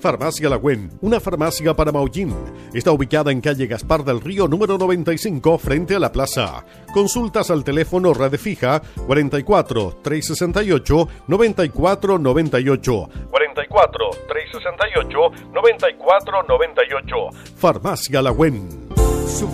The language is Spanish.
Farmacia Lagüen, una farmacia para Maullín. Está ubicada en calle Gaspar del Río número 95 frente a la plaza. Consultas al teléfono red fija 44 368 94 98. 44 368 94 98. Farmacia Lagüen.